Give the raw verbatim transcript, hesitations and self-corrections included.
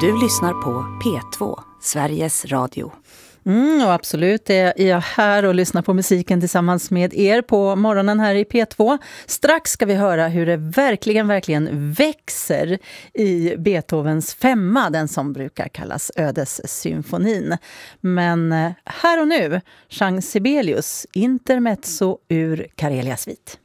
Du lyssnar på P två, Sveriges Radio. Mm, och absolut, är jag här och lyssnar på musiken tillsammans med er på morgonen här i P två. Strax ska vi höra hur det verkligen, verkligen växer i Beethovens femma, den som brukar kallas Ödessymfonin. Men här och nu, Jean Sibelius, intermezzo ur Karelia Svit.